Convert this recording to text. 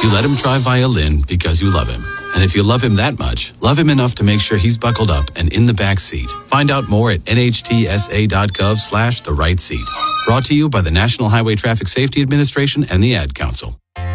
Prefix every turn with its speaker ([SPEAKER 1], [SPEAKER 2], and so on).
[SPEAKER 1] You let him try violin because you love him. And if you love him that much, love him enough to make sure he's buckled up and in the back seat. Find out more at nhtsa.gov/the right seat. Brought to you by the National Highway Traffic Safety Administration and the Ad Council.